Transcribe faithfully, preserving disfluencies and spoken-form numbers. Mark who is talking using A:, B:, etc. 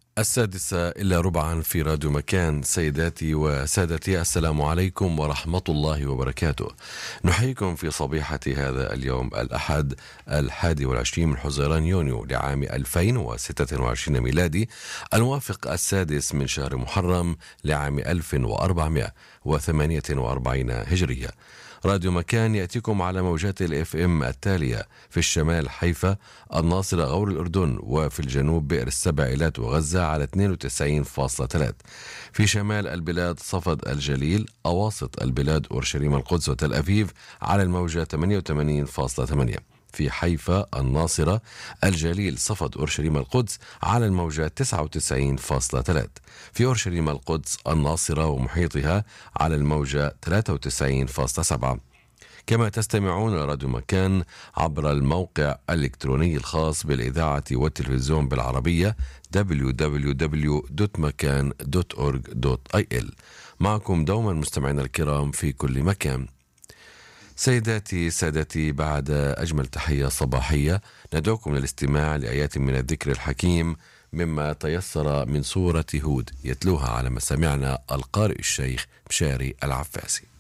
A: السادسة إلا ربعا في راديو مكان. سيداتي وسادتي، السلام عليكم ورحمة الله وبركاته. نحييكم في صبيحة هذا اليوم الأحد الحادي والعشرين من حزيران يونيو لعام ألفين وستة وعشرين ميلادي، الموافق السادس من شهر محرم لعام ألف وأربعمائة وثمانية وأربعين هجرية. راديو مكان يأتيكم على موجات الاف ام التالية: في الشمال حيفا، الناصرة، غور الأردن، وفي الجنوب بئر السبع إيلات وغزة على اثنين وتسعين فاصلة ثلاثة. في شمال البلاد صفد الجليل، أواسط البلاد أورشليم القدس وتل أبيب على الموجة ثمانية وثمانين فاصلة ثمانية. في حيفا، الناصرة، الجليل، صفد أورشليم القدس على الموجة تسعة وتسعين فاصلة ثلاثة. في أورشليم القدس، الناصرة ومحيطها على الموجة ثلاثة وتسعين فاصلة سبعة. كما تستمعون لراديو مكان عبر الموقع الإلكتروني الخاص بالإذاعة والتلفزيون بالعربية دبليو دبليو دبليو دوت مكان دوت أورج دوت آي إل. معكم دوما مستمعينا الكرام في كل مكان. سيداتي سادتي، بعد أجمل تحية صباحية ندعوكم للاستماع لآيات من الذكر الحكيم مما تيسر من سورة هود، يتلوها على مسامعنا القارئ الشيخ مشاري العفاسي.